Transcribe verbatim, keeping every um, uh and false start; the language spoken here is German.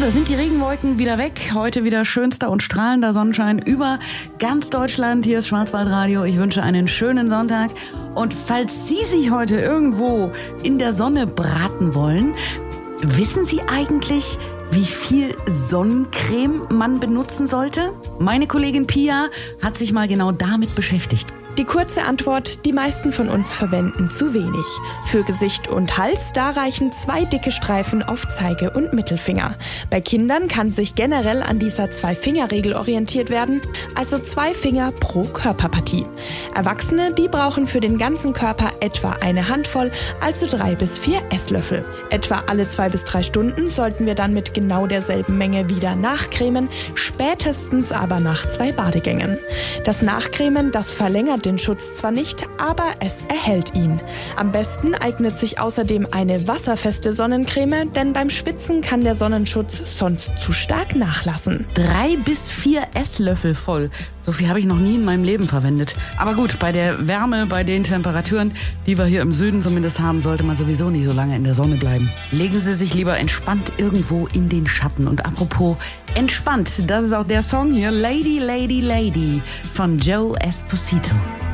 da sind die Regenwolken wieder weg. Heute wieder schönster und strahlender Sonnenschein über ganz Deutschland. Hier ist Schwarzwaldradio. Ich wünsche einen schönen Sonntag. Und falls Sie sich heute irgendwo in der Sonne braten wollen, wissen Sie eigentlich, wie viel Sonnencreme man benutzen sollte? Meine Kollegin Pia hat sich mal genau damit beschäftigt. Die kurze Antwort, die meisten von uns verwenden zu wenig. Für Gesicht und Hals, da reichen zwei dicke Streifen auf Zeige und Mittelfinger. Bei Kindern kann sich generell an dieser Zwei-Finger-Regel orientiert werden, also zwei Finger pro Körperpartie. Erwachsene, die brauchen für den ganzen Körper etwa eine Handvoll, also drei bis vier Esslöffel. Etwa alle zwei bis drei Stunden sollten wir dann mit genau derselben Menge wieder nachcremen, spätestens aber nach zwei Badegängen. Das Nachcremen, das verlängert den Schutz zwar nicht, aber es erhält ihn. Am besten eignet sich außerdem eine wasserfeste Sonnencreme, denn beim Schwitzen kann der Sonnenschutz sonst zu stark nachlassen. Drei bis vier Esslöffel voll. So viel habe ich noch nie in meinem Leben verwendet. Aber gut, bei der Wärme, bei den Temperaturen, die wir hier im Süden zumindest haben, sollte man sowieso nicht so lange in der Sonne bleiben. Legen Sie sich lieber entspannt irgendwo in den Schatten. Und apropos entspannt, das ist auch der Song hier, Lady, Lady, Lady von Joe Esposito.